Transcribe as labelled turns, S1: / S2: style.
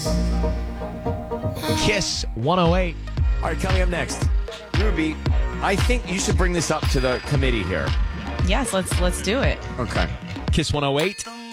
S1: Kiss 108.
S2: All right, coming up next, Ruby, I think you should bring this up to the committee here.
S3: Yes, let's do it.
S2: Okay.
S1: Kiss 108.